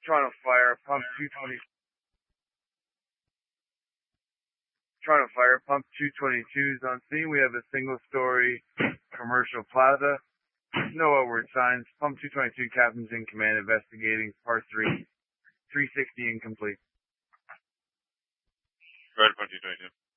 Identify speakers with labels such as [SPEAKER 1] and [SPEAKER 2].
[SPEAKER 1] Toronto Fire, pump 220. Toronto Fire, pump 222 is on scene. We have a single-story commercial plaza. No outward signs. Pump 222, captain's in command, investigating. Part 3. 360 incomplete.
[SPEAKER 2] Right, pump 222.